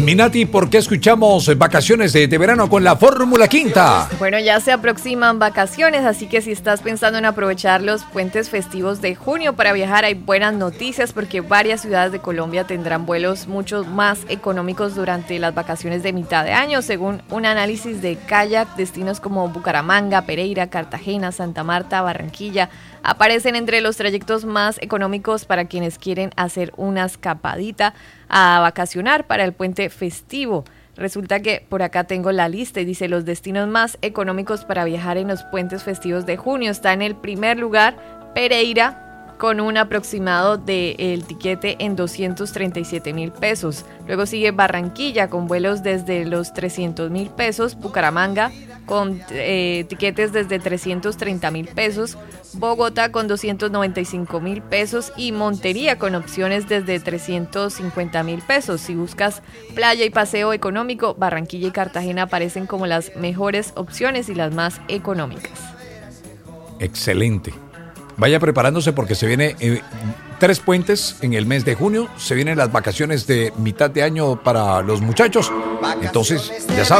Minati, ¿por qué escuchamos vacaciones de verano con la Fórmula Quinta? Bueno, ya se aproximan vacaciones, así que si estás pensando en aprovechar los puentes festivos de junio para viajar, hay buenas noticias porque varias ciudades de Colombia tendrán vuelos mucho más económicos durante las vacaciones de mitad de año. Según un análisis de Kayak, destinos como Bucaramanga, Pereira, Cartagena, Santa Marta, Barranquilla aparecen entre los trayectos más económicos para quienes quieren hacer una escapadita a vacacionar para el puente festivo. Resulta que por acá tengo la lista y dice los destinos más económicos para viajar en los puentes festivos de junio. Está en el primer lugar Pereira, con un aproximado del tiquete en 237,000 pesos. Luego sigue Barranquilla con vuelos desde los 300,000 pesos, Bucaramanga con tiquetes desde 330,000 pesos, Bogotá con 295,000 pesos y Montería con opciones desde 350,000 pesos. Si buscas playa y paseo económico, Barranquilla y Cartagena aparecen como las mejores opciones y las más económicas. Excelente. Vaya preparándose porque se viene 3 puentes en el mes de junio. Se vienen las vacaciones de mitad de año para los muchachos. Entonces, ya saben.